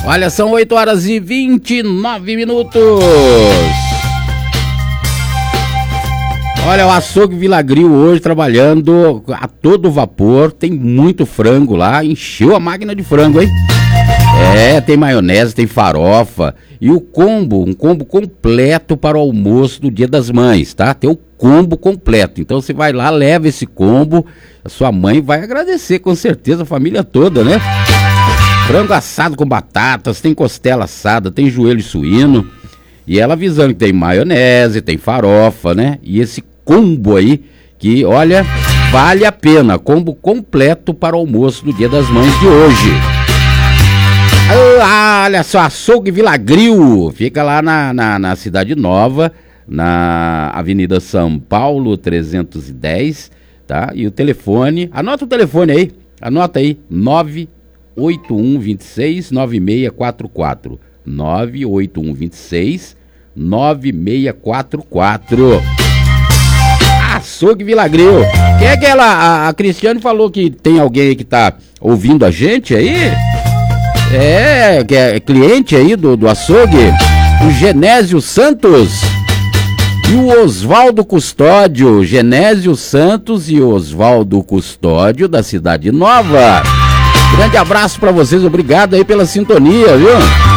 Olha, são 8 horas e 29 minutos. Olha, o açougue Vilagril hoje trabalhando a todo vapor. Tem muito frango lá, encheu a máquina de frango, hein? É, tem maionese, tem farofa. E o combo, um combo completo para o almoço do Dia das Mães, tá? Tem o combo completo. Então você vai lá, leva esse combo. A sua mãe vai agradecer, com certeza, a família toda, né? Frango assado com batatas, tem costela assada, tem joelho suíno. E ela avisando que tem maionese, tem farofa, né? E esse combo aí, que olha, vale a pena. Combo completo para o almoço do Dia das Mães de hoje. Olha só, açougue Vilagril. Fica lá na Cidade Nova, na Avenida São Paulo 310, tá? E o telefone, anota o telefone aí, anota aí, 98126-9644. 98126-9644. Açougue Vilagril. Quem é aquela? A Cristiane falou que tem alguém aí que tá ouvindo a gente aí? É, que é cliente aí do açougue. O Genésio Santos e o Oswaldo Custódio. Genésio Santos e Oswaldo Custódio da Cidade Nova. Grande abraço pra vocês, obrigado aí pela sintonia, viu?